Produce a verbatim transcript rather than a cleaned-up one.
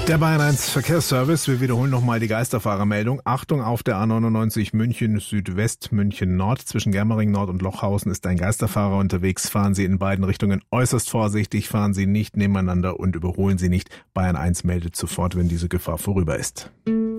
Der Bayern eins Verkehrsservice, wir wiederholen nochmal die Geisterfahrermeldung. Achtung, auf der A neunundneunzig München Südwest, München Nord. Zwischen Germering Nord und Lochhausen ist ein Geisterfahrer unterwegs. Fahren Sie in beiden Richtungen äußerst vorsichtig, fahren Sie nicht nebeneinander und überholen Sie nicht. Bayern eins meldet sofort, wenn diese Gefahr vorüber ist.